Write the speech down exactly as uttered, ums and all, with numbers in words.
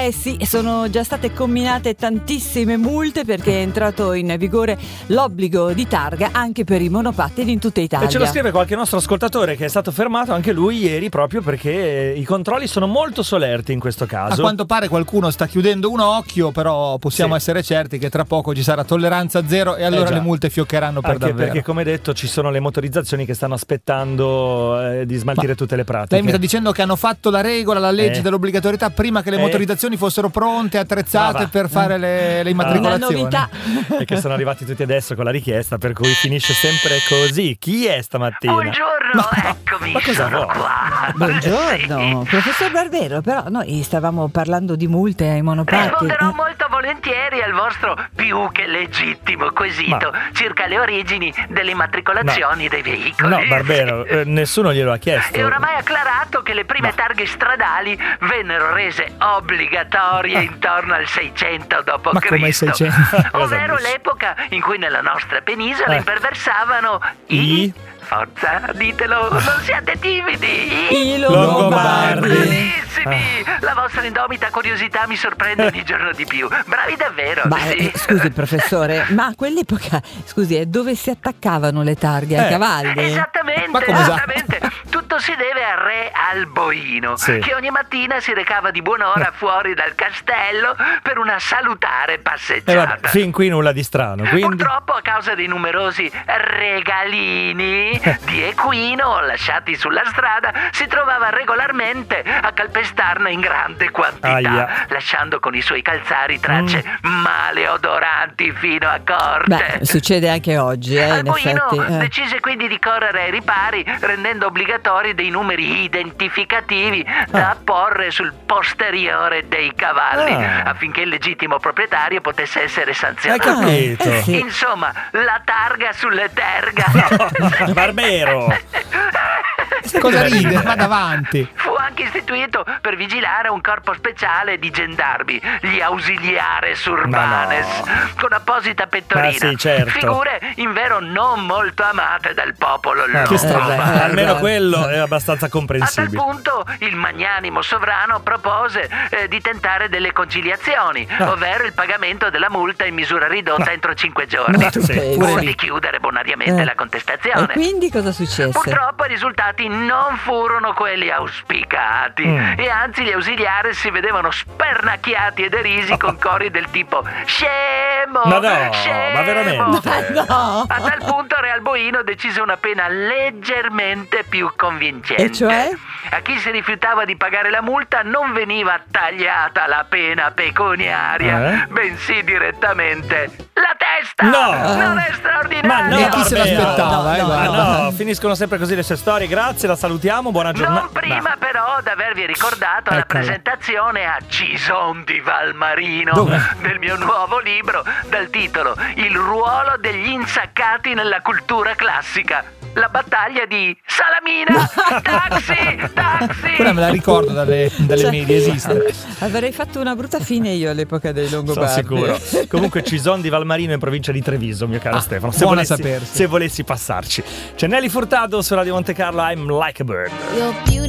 Eh sì, sono già state comminate tantissime multe perché è entrato in vigore l'obbligo di targa anche per i monopattini in tutta Italia. E ce lo scrive qualche nostro ascoltatore che è stato fermato anche lui ieri proprio perché i controlli sono molto solerti in questo caso. A quanto pare qualcuno sta chiudendo un occhio, però possiamo sì. essere certi che tra poco ci sarà tolleranza zero e allora eh le multe fioccheranno per anche davvero. Perché come detto ci sono le motorizzazioni che stanno aspettando eh, di smaltire Ma tutte le pratiche. Lei mi sta dicendo che hanno fatto la regola, la legge eh. dell'obbligatorietà prima che le eh. motorizzazioni fossero pronte, attrezzate per fare le, le immatricolazioni. Una novità. E che sono arrivati tutti adesso con la richiesta, per cui finisce sempre così. Chi è stamattina? Buongiorno, no. eccomi, Ma cosa sono vuoi? qua. Buongiorno, Sì. professor Barbero, però noi stavamo parlando di multe ai monopattini. Risponderò Eh. molto volentieri al vostro più che legittimo quesito Ma- circa le origini delle immatricolazioni No. dei veicoli. No, Barbero, eh, nessuno glielo ha chiesto. È oramai acclarato che le prime Ma- targhe stradali vennero rese obbligatorie Ah. intorno al seicento dopo Ma come Cristo, seicento? ovvero Cosa l'epoca in cui nella nostra penisola Eh. imperversavano i... I? Forza, ditelo, non siate timidi. I Longobardi. Bravissimi! La vostra indomita curiosità mi sorprende ogni giorno di più. Bravi davvero. Ma sì. eh, scusi professore, ma a quell'epoca, scusi, è dove si attaccavano le targhe? Ai Eh. cavalli? Esattamente, Ma come sa? esattamente. Tutto si deve al re Alboino, Sì. che ogni mattina si recava di buon'ora fuori dal castello per una salutare Eh, passeggiata. vabbè, fin qui nulla di strano, quindi... Purtroppo, a causa dei numerosi regalini di equino lasciati sulla strada, si trovava regolarmente a calpestarne in grande quantità, Aia. lasciando con i suoi calzari tracce maleodoranti fino a corte. Beh, succede anche oggi, eh, in Alboino effetti. eh. decise quindi di correre ai ripari, rendendo obbligatori dei numeri identificativi da apporre sul posteriore dei cavalli, Ah. affinché il legittimo proprietario potesse essere Hai sanzionato. capito? Eh, sì. Insomma, la targa sulle terga. Barbero! Cosa ride? Vada avanti. Fu anche istituito per vigilare un corpo speciale di gendarmi, gli ausiliares urbanes, con apposita pettorina. Ma sì, certo. Figure invero non molto amate dal popolo Eh, loro. strano. Ma Eh, almeno beh. quello è abbastanza A tal comprensibile. punto il magnanimo sovrano propose eh, di tentare delle conciliazioni, Ah. ovvero il pagamento della multa in misura ridotta entro cinque giorni, Ma tu Sì, pensi? o sì. di chiudere bonariamente Eh. la E contestazione. quindi cosa successe? Purtroppo i risultati non furono quelli auspicati Mm. e anzi gli ausiliari si vedevano spernacchiati e derisi con cori del tipo scemo, Ma no, scemo. ma veramente? Ma no! A tal punto Re Alboino decise una pena leggermente più convincente. E cioè? A chi si rifiutava di pagare la multa non veniva tagliata la pena pecuniaria, Eh? bensì direttamente la testa. No! Non è straordinario? Ma no, E chi se Barbero. l'aspettava, eh, No, no, Ma guarda. no, finiscono sempre così le sue storie. Grazie, la salutiamo. Buona giornata. Non prima però d'avervi ricordato la Eccola. presentazione a Cison di Valmarino Dove? del mio nuovo libro dal titolo Il ruolo degli insaccati nella cultura classica. La battaglia di Salamina. Taxi, taxi. Quella me la ricordo dalle, dalle Cioè, medie, esiste. Avrei fatto una brutta fine io all'epoca dei Sono Longobardi. sicuro. Comunque Cison di Valmarino in provincia di Treviso, mio caro Ah, Stefano. Se buona volessi, sapersi. se volessi passarci. C'è Nelly Furtado su Radio Monte Carlo, I'm Like a Bird. You're beautiful.